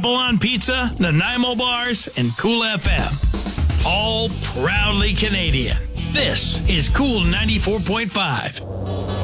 Apollon Pizza, Nanaimo Bars, and Cool FM. All proudly Canadian. This is Cool 94.5.